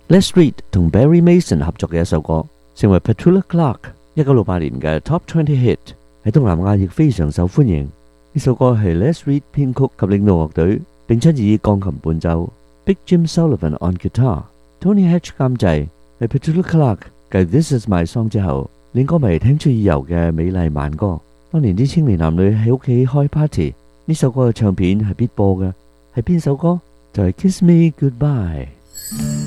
Les Reed 同 Barry Mason 合作嘅一首歌，成為 Petula Clark 1968年嘅 Top 20 Hit， 喺東南亞亦非常受歡迎。呢首歌係 Les Reed 編曲及領導樂隊，並親自以鋼琴伴奏 ，Big Jim Sullivan on guitar，Tony Hatch 監製。喺 Petula Clark 繼 This Is My Song 之後，令歌迷聽出意猶嘅美麗慢歌。當年啲青年男女喺屋企開 party， 呢首歌嘅唱片係必播嘅，係邊首歌？就係 Kiss Me Goodbye。